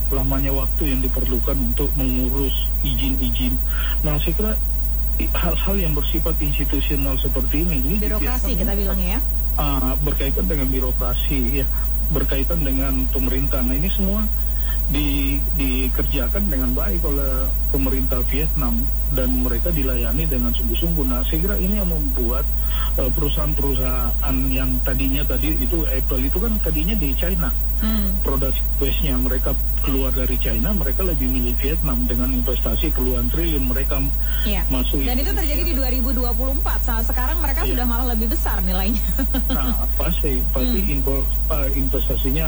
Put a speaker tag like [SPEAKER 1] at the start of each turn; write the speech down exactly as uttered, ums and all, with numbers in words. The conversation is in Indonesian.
[SPEAKER 1] lamanya waktu yang diperlukan untuk mengurus izin-izin. Nah, saya kira hal-hal yang bersifat institusional seperti ini, ini
[SPEAKER 2] birokrasi kita bilang ya,
[SPEAKER 1] uh, berkaitan dengan birokrasi, ya, berkaitan dengan pemerintah. Nah, ini semua di, dikerjakan dengan baik oleh pemerintah Vietnam dan mereka dilayani dengan sungguh-sungguh. Nah, saya kira ini yang membuat uh, perusahaan-perusahaan yang tadinya tadi itu Apple itu kan tadinya di China, hmm. produk base-nya mereka keluar dari China, mereka lebih milih Vietnam dengan investasi puluhan triliun mereka
[SPEAKER 2] ya.
[SPEAKER 1] masuk.
[SPEAKER 2] Dan itu terjadi di dua ribu dua puluh empat. Saat sekarang mereka ya. sudah malah lebih besar nilainya.
[SPEAKER 1] Nah, pasti pasti hmm. info, uh, investasinya